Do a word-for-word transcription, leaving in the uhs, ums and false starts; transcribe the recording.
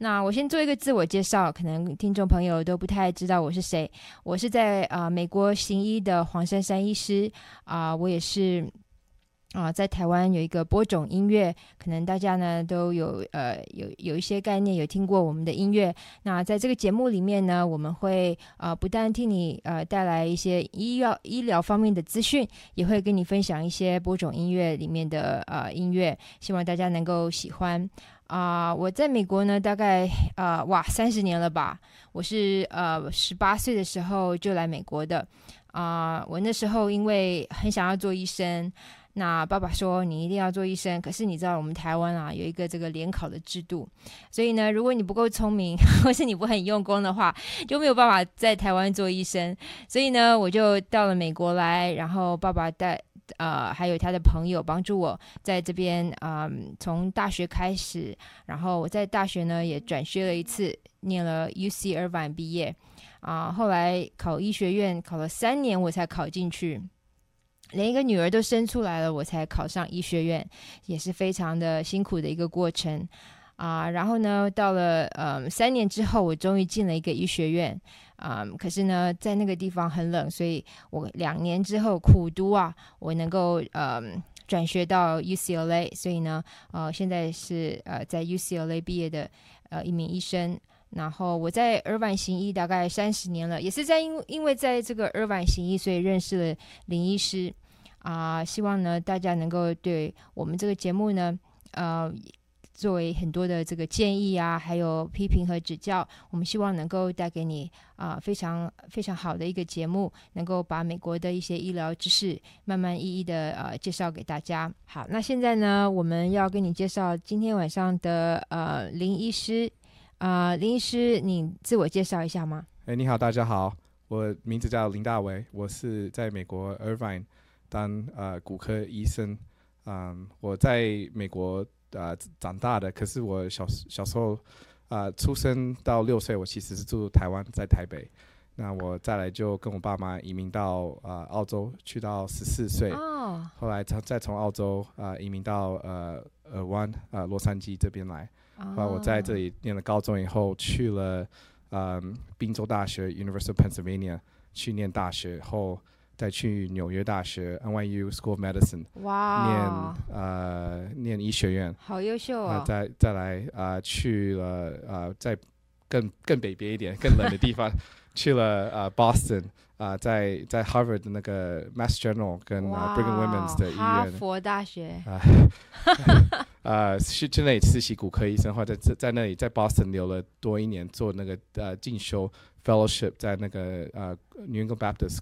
那我先做一个自我介绍，可能听众朋友都不太知道我是谁。我是在啊、呃、美国行医的黄珊珊医师啊、呃，我也是啊、呃，在台湾有一个播种音乐，可能大家呢都有呃有有一些概念，有听过我们的音乐。那在这个节目里面呢，我们会呃不但替你呃带来一些医药医疗方面的资讯，也会跟你分享一些播种音乐里面的呃音乐，希望大家能够喜欢。啊、呃，我在美国呢，大概呃哇三十年了吧。我是呃十八岁的时候就来美国的。啊、呃，我那时候因为很想要做医生，那爸爸说你一定要做医生，可是你知道我们台湾啊有一个这个联考的制度，所以呢，如果你不够聪明，或是你不很用功的话，就没有办法在台湾做医生。所以呢，我就到了美国来，然后爸爸带。呃，还有他的朋友帮助我在这边，嗯，从大学开始，然后我在大学呢也转学了一次，念了 U C Irvine 毕业，啊、呃，后来考医学院考了三年我才考进去，连一个女儿都生出来了，我才考上医学院，也是非常的辛苦的一个过程啊、呃。然后呢，到了呃三年之后，我终于进了一个医学院。嗯，可是呢，在那个地方很冷，所以我两年之后苦读啊，我能够嗯转学到 U C L A， 所以呢，呃，现在是呃在 U C L A 毕业的呃一名医生。然后我在Irvine行医大概三十年了，也是在因因为在这个Irvine行医，所以认识了林医师啊、呃。希望呢大家能够对我们这个节目呢，呃。作为很多的这个建议啊，还有批评和指教，我们希望能够带给你啊、呃、非常非常好的一个节目，能够把美国的一些医疗知识慢慢一一的呃介绍给大家。好，那现在呢，我们要跟你介绍今天晚上的呃林医师啊、呃，林医师，你自我介绍一下吗？ 哎，你好，大家好，我名字叫林大为，我是在美国 Irvine 当呃骨科医生，嗯，我在美国。呃，长大的，可是我小小时候，呃，出生到六岁，我其实是住台湾，在台北。那我再来就跟我爸妈移民到呃澳洲，去到十四岁， oh. 后来再从澳洲呃移民到呃尔湾呃洛杉矶这边来。 Oh. 后来我在这里念了高中以后，去了呃宾州大学 University of Pennsylvania 去念大学后。再去纽约大学 N Y U School of Medicine， 哇、wow 念呃念医学院， 好优秀啊、哦！ 呃、再再来呃去了呃在更更北边一点、更冷的地方，去了呃 Boston， 呃在在 Harvard 的那个 Mass General 跟、 wow 呃、Brigham Women's 的医院， 哈佛大学， 呃呃去去那里实习骨科医生，或者在在那里在 Boston 留了多一年，做那个呃进修 fellowship， 在那个呃 New England Baptist